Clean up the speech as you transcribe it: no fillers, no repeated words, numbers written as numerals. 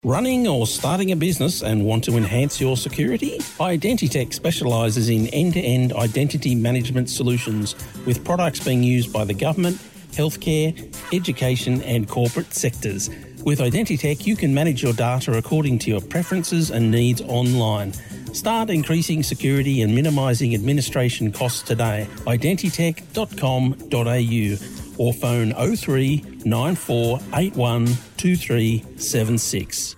Running or starting a business and want to enhance your security? Identitech specialises in end-to-end identity management solutions with products being used by the government, healthcare, education and corporate sectors. With Identitech, you can manage your data according to your preferences and needs online. Start increasing security and minimising administration costs today. Identitech.com.au or phone 03 9481 2376.